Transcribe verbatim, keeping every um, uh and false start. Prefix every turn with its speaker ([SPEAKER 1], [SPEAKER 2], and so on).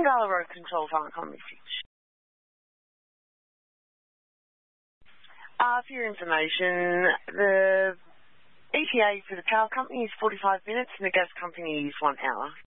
[SPEAKER 1] Bengala Road Control Farncom message. Uh, for your information, the E T A for the power company is forty-five minutes and the gas company is one hour.